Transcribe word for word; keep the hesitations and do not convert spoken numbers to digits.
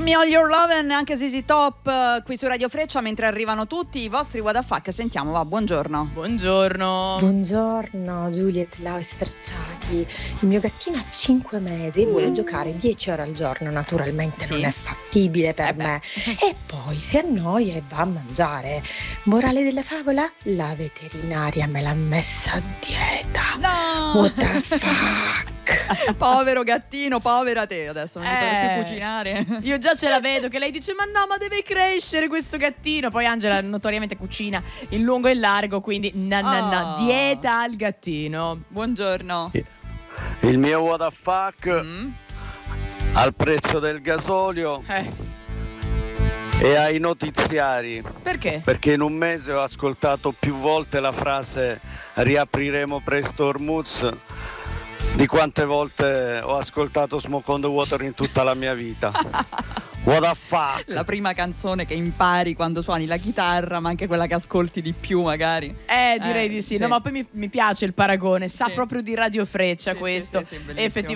Me All Your Lovin', anche Z Z Top uh, qui su Radio Freccia, mentre arrivano tutti i vostri what the fuck. Sentiamo, va, buongiorno. Buongiorno. Buongiorno Juliet, Lau e Sferciati. Il mio gattino ha cinque mesi e vuole Mm. giocare dieci ore al giorno. Naturalmente Sì. non è fattibile per Eh beh. me. E poi si annoia e va a mangiare. Morale della favola? La veterinaria me l'ha messa a dieta. No! What the fuck? Povero gattino, povera te, adesso non gli puoi Eh. più cucinare. Io già ce la vedo che lei dice ma no, ma deve crescere questo gattino. Poi Angela notoriamente cucina in lungo e in largo, quindi no, no, no, Oh. dieta al gattino. Buongiorno. Il mio what the fuck Mm. al prezzo del gasolio Eh, e ai notiziari, perché? perché in un mese ho ascoltato più volte la frase riapriremo presto Hormuz di quante volte ho ascoltato Smoke on the Water in tutta la mia vita. What the fuck? La prima canzone che impari quando suoni la chitarra, ma anche quella che ascolti di più magari. Eh, direi Eh, di sì. sì. No, ma poi mi, mi piace il paragone. Sa Sì. proprio di Radio Freccia Sì, questo. sì, sì, sì, bellissimo. Effettivamente.